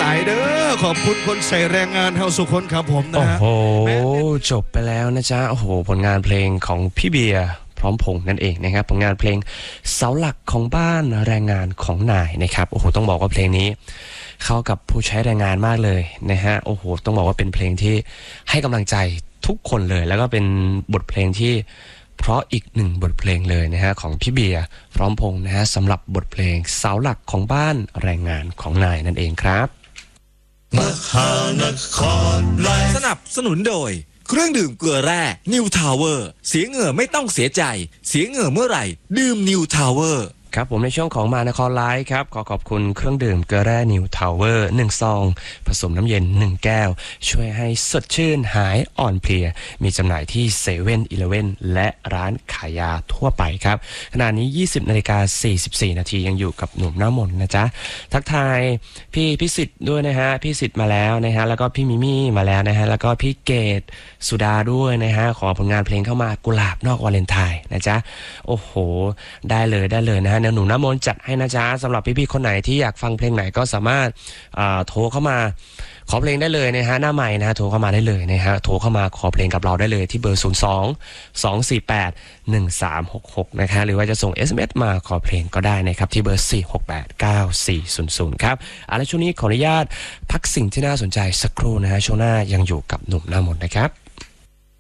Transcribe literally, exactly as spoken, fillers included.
ายเด้อขอบคุณคนใส่แรงงานเฮาสุคนครับผมนะฮะโอ้โหจบไปแล้วนะจ๊ะโอ้โหผลงานเพลงของพี่เบียร์พร้อมพงษ์นั่นเองนะครับผลงานเพลงเสาหลักของบ้านแรงงานของนายนะครับโอ้โหต้องบอกว่าเพลงนี้เข้ากับผู้ใช้แรงงานมากเลยนะฮะโอ้โหต้องบอกว่าเป็นเพลงที่ให้กำลังใจทุกคนเลยแล้วก็เป็นบทเพลงที่เพราะอีกหนึ่งบทเพลงเลยนะฮะของพี่เบียร์พร้อมพงษ์นะฮะสำหรับบทเพลงเสาหลักของบ้านแรงงานของนายนั่นเองครับมหานครไลฟ์สนับสนุนโดยเครื่องดื่มเกลือแร่นิวทาวเวอร์เสียเหงื่อไม่ต้องเสียใจเสียเหงื่อเมื่อไหร่ดื่มนิวทาวเวอร์ครับผมในช่วงของมานครไลฟ์ครับขอขอบคุณเครื่องดื่มเกลือแร่นิวทาวเวอร์หนึ่งซองผสมน้ำเย็นหนึ่งแก้วช่วยให้สดชื่นหายอ่อนเพลียมีจำหน่ายที่เซเว่นอีเลฟเว่นและร้านขายยาทั่วไปครับขณะนี้ยี่สิบนาฬิกาสี่สิบสี่นาทียังอยู่กับหนุ่มหน้ามนนะจ๊ะทักทายพี่พิสิทธิ์ด้วยนะฮะพี่สิทธิ์มาแล้วนะฮะแล้วก็พี่มิมี่มาแล้วนะฮะแล้วก็พี่เกดสุดาด้วยนะฮะขอผลงานเพลงเข้ามากุหลาบนอกวาเลนไทน์นะจ๊ะโอ้โหได้เลยได้เลยนะฮะหนุ่มน้ำมนต์จัดให้นะจ๊ะสำหรับพี่ๆคนไหนที่อยากฟังเพลงไหนก็สามารถโทรเข้ามาขอเพลงได้เลยนะฮะหน้าใหม่นะฮะโทรเข้ามาได้เลยนะฮะโทรเข้ามาขอเพลงกับเราได้เลยที่เบอร์ศูนย์ สอง สอง สี่ แปด หนึ่ง สาม หก หกนะฮะหรือว่าจะส่ง เอส เอ็ม เอส มาขอเพลงก็ได้นะครับที่เบอร์สี่ หก แปด เก้า สี่ ศูนย์ ศูนย์ครับเอาละช่วงนี้ขออนุญาตพักสิ่งที่น่าสนใจสักครู่นะฮะช่วงหน้ายังอยู่กับหนุ่มหน้ามนต์นะครับ